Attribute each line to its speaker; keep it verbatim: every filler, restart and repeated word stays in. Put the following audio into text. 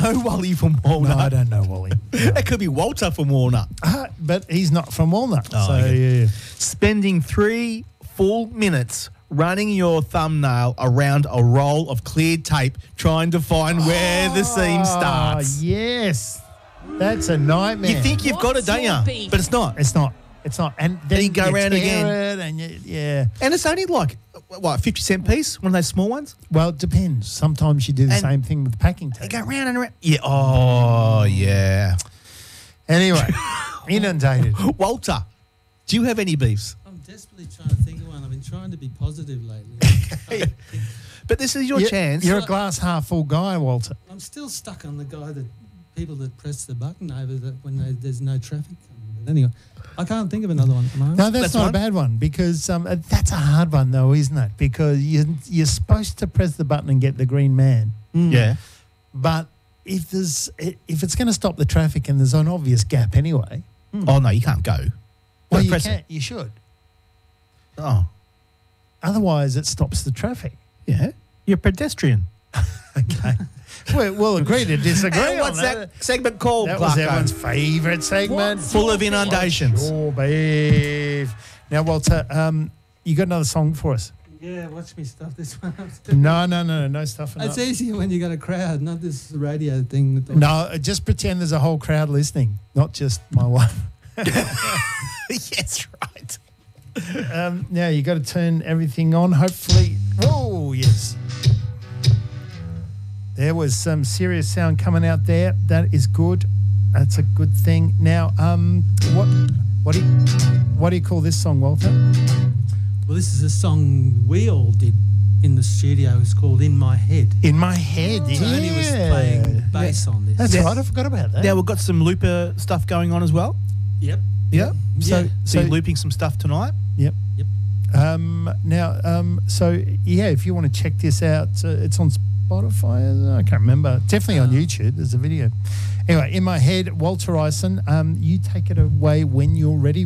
Speaker 1: know Wally from Walnut?
Speaker 2: No, I don't know Wally. No.
Speaker 1: It could be Walter from Walnut.
Speaker 2: Uh, but he's not from Walnut.
Speaker 1: Oh,
Speaker 2: so,
Speaker 1: okay.
Speaker 2: yeah.
Speaker 1: Spending three full minutes running your thumbnail around a roll of cleared tape trying to find where the seam starts.
Speaker 2: Oh, yes. That's a nightmare.
Speaker 1: You think you've got it,
Speaker 3: What's
Speaker 1: don't
Speaker 3: your
Speaker 1: you?
Speaker 3: beef?
Speaker 1: But it's not.
Speaker 2: It's not. It's not. And then
Speaker 1: you go
Speaker 2: you
Speaker 1: around
Speaker 2: tear
Speaker 1: again.
Speaker 2: it and you, yeah.
Speaker 1: And it's only like, what, fifty cent piece? One of those small ones?
Speaker 2: Well, it depends. Sometimes you do the
Speaker 1: And-
Speaker 2: same thing with packing
Speaker 1: They
Speaker 2: tape.
Speaker 1: go round and around. Yeah. Oh, yeah.
Speaker 2: Anyway, inundated.
Speaker 1: Walter, do you have any beefs?
Speaker 4: I'm desperately trying to think of one. I've been trying to be positive lately.
Speaker 1: But this is your
Speaker 2: You-
Speaker 1: chance.
Speaker 2: You're a glass half full guy, Walter.
Speaker 4: I'm still stuck on the guy that people that press the button over the, when they, there's no traffic coming. But anyway, I can't think of another one at the moment.
Speaker 2: No, that's,
Speaker 1: That's
Speaker 2: not
Speaker 1: one.
Speaker 2: a bad one because um, uh, that's a hard one though, isn't it? Because you, you're supposed to press the button and get the green man,
Speaker 1: Yeah.
Speaker 2: but if there's if it's going to stop the traffic and there's an obvious gap anyway,
Speaker 1: Oh, no, you can't go.
Speaker 2: well,
Speaker 1: Gotta
Speaker 2: you
Speaker 1: press
Speaker 2: can't.
Speaker 1: it.
Speaker 2: You should.
Speaker 1: Oh,
Speaker 2: Otherwise, it stops the traffic.
Speaker 1: yeah. You're a pedestrian.
Speaker 2: Okay. we'll, we'll agree to disagree
Speaker 1: And
Speaker 2: on
Speaker 1: what's that segment called,
Speaker 2: That was
Speaker 1: Clarko?
Speaker 2: everyone's favourite segment.
Speaker 1: Full of inundations.
Speaker 2: Sure, beef. Now, Walter, um, you got another song for us?
Speaker 4: Yeah, watch me stuff this one.
Speaker 2: No, no, no, no, no stuff.
Speaker 4: It's easier when you got a crowd, not this radio thing. That
Speaker 2: No, just pretend there's a whole crowd listening, not just my wife.
Speaker 1: Yes, right.
Speaker 2: Um, now you got to turn everything on. Hopefully, whoa, yes. There was some serious sound coming out there. That is good. That's a good thing. Now, um, what, what do you, what do you call this song, Walter?
Speaker 4: Well, this is a song we all did in the studio. It's called "In My Head."
Speaker 2: In My Head.
Speaker 4: Tony was
Speaker 2: yeah.
Speaker 4: playing bass on this.
Speaker 2: That's
Speaker 1: Yeah.
Speaker 2: right. I forgot about that.
Speaker 1: Now, we've got some looper stuff going on as well.
Speaker 4: Yep.
Speaker 1: Yeah. So,
Speaker 4: Yeah.
Speaker 1: so you're looping some stuff tonight?
Speaker 2: Yep.
Speaker 4: Yep.
Speaker 2: Um, now, um, so yeah, if you want to check this out, uh, it's on Spotify. I can't remember. Definitely on YouTube. There's a video. Anyway, In My Head, Walter Ison. Um, you take it away when you're ready.